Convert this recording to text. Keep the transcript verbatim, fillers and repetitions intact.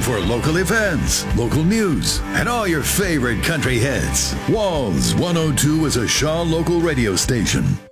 for local events, local news, and all your favorite country hits. Walls one oh two is a Shaw local radio station.